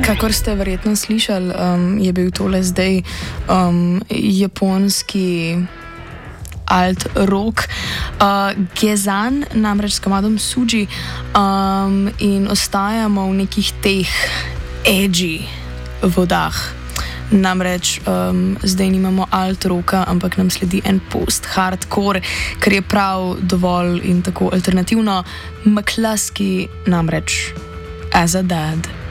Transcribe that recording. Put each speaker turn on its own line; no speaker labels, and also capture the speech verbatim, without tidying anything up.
Kakor ste verjetno slišali, um, je bil tole zdaj um, japonski alt rock, uh, Gezan, namreč s komadom Suji, um, in ostajamo v nekih teh edgy vodah. Namreč um, zdaj nimamo alt rocka, ampak nam sledi en post-hardcore, kar je prav dovolj in tako alternativno. McCluskey namreč As a Dad.